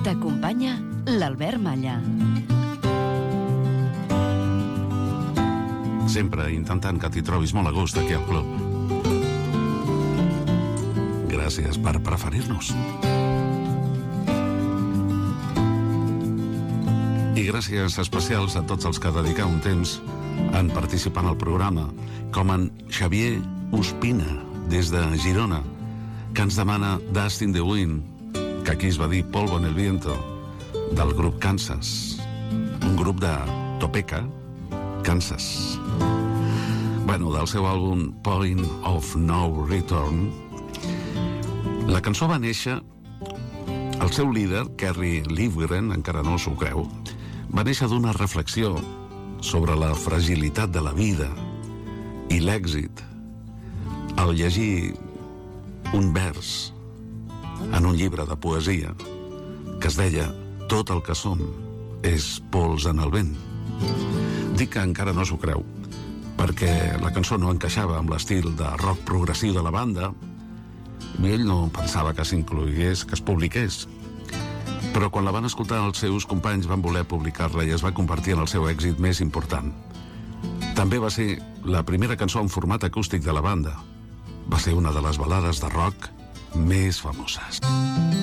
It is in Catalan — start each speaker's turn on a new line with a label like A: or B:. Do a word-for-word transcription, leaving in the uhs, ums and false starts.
A: T'acompanya l'Albert Malla.
B: Sempre intentant que t'hi trobis molt a gust aquí al club. Gràcies per preferir-nos. I gràcies especials a tots els que dedicau un temps en participar en el programa, com en Xavier Ospina, des de Girona, que ens demana Dust in the Wind, que aquí es va dir Polvo en el Viento, del grup Kansas, un grup de Topeka, Kansas. Bueno, del seu àlbum Point of No Return. La cançó va néixer, el seu líder, Kerry Livgren, encara no s'ho creu, va néixer d'una reflexió sobre la fragilitat de la vida i l'èxit al llegir un vers en un llibre de poesia que es deia Tot el que som és pols en el vent. Dic que encara no s'ho creu perquè la cançó no encaixava amb l'estil de rock progressiu de la banda i ell no pensava que s'inclogués, que es publiqués. Però quan la van escoltar els seus companys van voler publicar-la i es va convertir en el seu èxit més important. També va ser la primera cançó en format acústic de la banda. Va ser una de les balades de rock més famoses.